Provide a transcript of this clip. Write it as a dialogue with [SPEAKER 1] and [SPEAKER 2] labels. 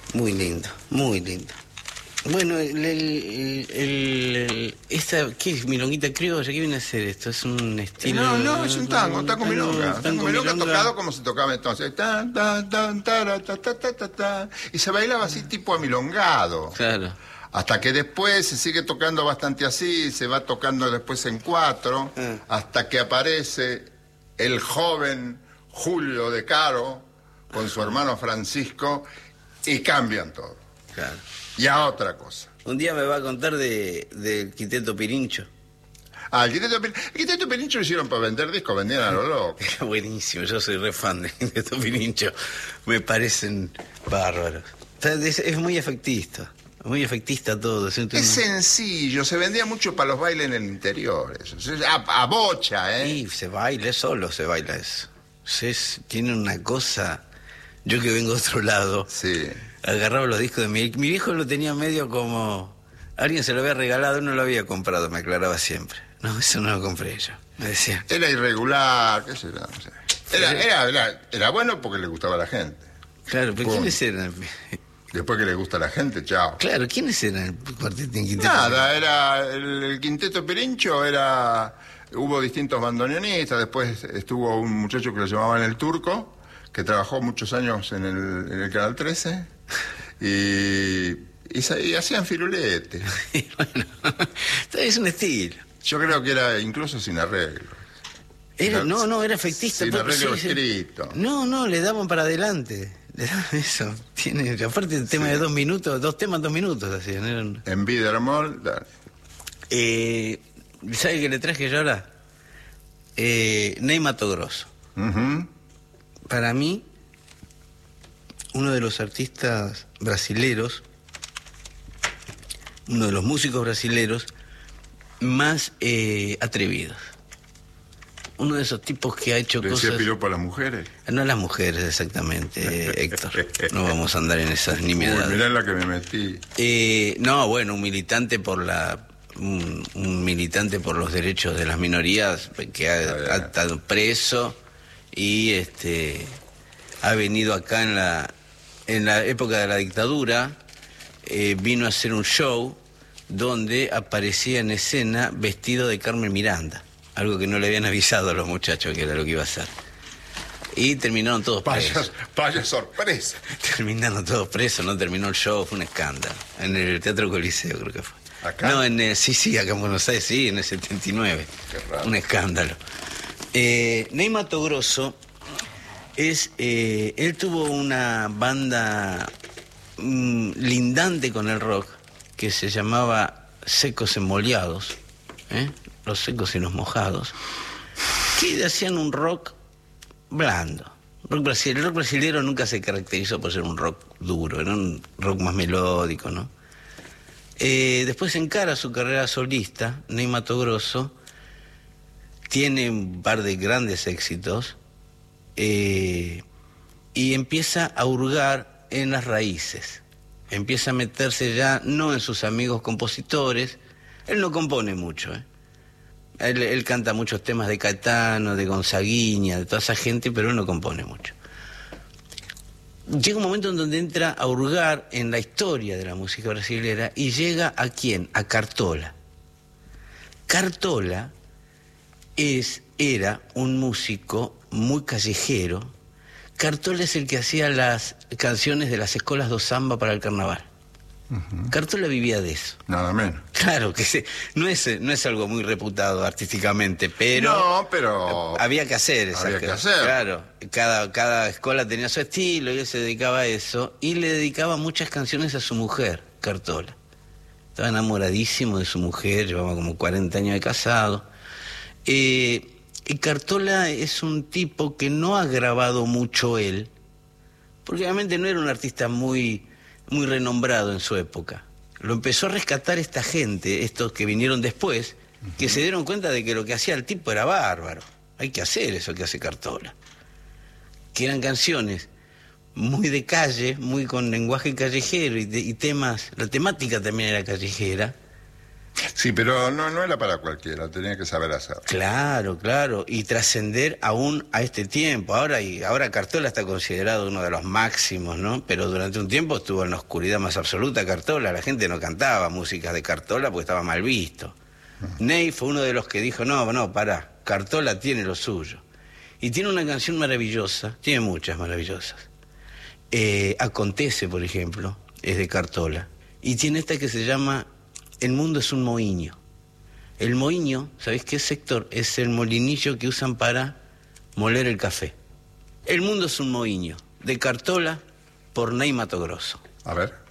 [SPEAKER 1] Muy lindo, muy lindo. Bueno, esta, ¿qué es? Milonguita criolla, ¿qué viene a ser esto? ¿Es un estilo...?
[SPEAKER 2] No, es un tango milonga. Tango milonga tocado como se tocaba entonces. Tan, tan, tan, tara, ta, ta, ta, ta, ta. Y se bailaba así tipo amilongado.
[SPEAKER 1] Claro.
[SPEAKER 2] Hasta que después se sigue tocando bastante así, se va tocando después en cuatro, hasta que aparece el joven Julio De Caro con su hermano Francisco y cambian todo.
[SPEAKER 1] Claro.
[SPEAKER 2] Y a otra cosa.
[SPEAKER 1] Un día me va a contar del Quinteto Pirincho.
[SPEAKER 2] El Quinteto Pirincho lo hicieron para vender discos, vendían a lo loco.
[SPEAKER 1] Era buenísimo, yo soy re fan del Quinteto Pirincho. Me parecen bárbaros. Es muy efectista. Muy efectista todo.
[SPEAKER 2] Es sencillo, se vendía mucho para los bailes en el interior. Eso. A bocha, ¿eh?
[SPEAKER 1] Y se baila, solo se baila eso. Tiene una cosa... Yo que vengo de otro lado,
[SPEAKER 2] sí.
[SPEAKER 1] Agarraba los discos de mi viejo, lo tenía medio como... Alguien se lo había regalado, no lo había comprado, me aclaraba siempre. No, eso no lo compré yo, me decía.
[SPEAKER 2] Era irregular, qué sé yo, no sé. Era bueno porque le gustaba a la gente.
[SPEAKER 1] Claro, pero ¿quiénes eran?
[SPEAKER 2] Después que le gusta a la gente, chao.
[SPEAKER 1] Claro, ¿quiénes eran el cuarteto en Quinteto?
[SPEAKER 2] Nada, era el Quinteto Pirincho, hubo distintos bandoneonistas, después estuvo un muchacho que lo llamaban El Turco, que trabajó muchos años en el Canal 13, y hacían firulete.
[SPEAKER 1] Bueno, es un estilo.
[SPEAKER 2] Yo creo que era incluso sin arreglo.
[SPEAKER 1] Era efectista.
[SPEAKER 2] Sin arreglo escrito.
[SPEAKER 1] No, le daban para adelante. Le daban eso. Aparte el tema de 2 minutos, 2 temas, 2 minutos hacían.
[SPEAKER 2] En vida, amor.
[SPEAKER 1] ¿Sabe qué le traje yo ahora? Ney Matogrosso. Para mí, uno de los artistas brasileros, uno de los músicos brasileros más atrevidos. Uno de esos tipos que ha hecho cosas...
[SPEAKER 2] ¿Decía piropo a las mujeres?
[SPEAKER 1] No a las mujeres, exactamente, Héctor. No vamos a andar en esas nimiedades.
[SPEAKER 2] Mirá en la que me metí.
[SPEAKER 1] Un militante un militante por los derechos de las minorías que ha estado preso y ha venido acá en la época de la dictadura, vino a hacer un show donde aparecía en escena vestido de Carmen Miranda, algo que no le habían avisado a los muchachos que era lo que iba a hacer. Y terminaron todos presos.
[SPEAKER 2] Vaya sorpresa.
[SPEAKER 1] Terminaron todos presos, no terminó el show, fue un escándalo. En el Teatro Coliseo creo que fue.
[SPEAKER 2] ¿Acá?
[SPEAKER 1] No, sí, acá en Buenos Aires, sí, en el 79.
[SPEAKER 2] Qué raro.
[SPEAKER 1] Un escándalo. Ney Matogrosso él tuvo una banda lindante con el rock que se llamaba Secos Emboleados, los secos y los mojados, que hacían un rock blando. El rock brasileño nunca se caracterizó por ser un rock duro, era un rock más melódico, ¿no? Después encara su carrera solista, Ney Matogrosso, tiene un par de grandes éxitos, y empieza a hurgar en las raíces, empieza a meterse ya no en sus amigos compositores. Él no compone mucho, él canta muchos temas de Caetano, de Gonzaguiña, de toda esa gente, pero él no compone mucho. Llega un momento en donde entra a hurgar en la historia de la música brasilera y llega ¿a quién? A Cartola. Cartola era un músico muy callejero. Cartola es el que hacía las canciones de las escuelas de samba para el carnaval. Cartola vivía de eso.
[SPEAKER 2] Nada menos.
[SPEAKER 1] Claro, que no es algo muy reputado artísticamente, pero...
[SPEAKER 2] No, pero...
[SPEAKER 1] Había que hacer esas
[SPEAKER 2] Había que
[SPEAKER 1] cosas.
[SPEAKER 2] hacer.
[SPEAKER 1] Claro, cada escuela tenía su estilo y él se dedicaba a eso. Y le dedicaba muchas canciones a su mujer, Cartola. Estaba enamoradísimo de su mujer, llevaba como 40 años de casado. Y Cartola es un tipo que no ha grabado mucho él, porque obviamente no era un artista muy renombrado en su época. Lo empezó a rescatar esta gente, estos que vinieron después, que se dieron cuenta de que lo que hacía el tipo era bárbaro. Hay que hacer eso que hace Cartola. Que eran canciones muy de calle, muy con lenguaje callejero y temas, la temática también era callejera,
[SPEAKER 2] Sí, pero no era para cualquiera, tenía que saber hacerlo.
[SPEAKER 1] Claro, claro, y trascender aún a este tiempo. Ahora Cartola está considerado uno de los máximos, ¿no? Pero durante un tiempo estuvo en la oscuridad más absoluta Cartola. La gente no cantaba músicas de Cartola porque estaba mal visto. Ney fue uno de los que dijo, no, pará, Cartola tiene lo suyo. Y tiene una canción maravillosa, tiene muchas maravillosas. Acontece, por ejemplo, es de Cartola. Y tiene esta que se llama El mundo es un moinho. El moinho, ¿sabéis qué sector? Es el molinillo que usan para moler el café. El mundo es un moinho, de Cartola por Ney Matogrosso.
[SPEAKER 2] A ver.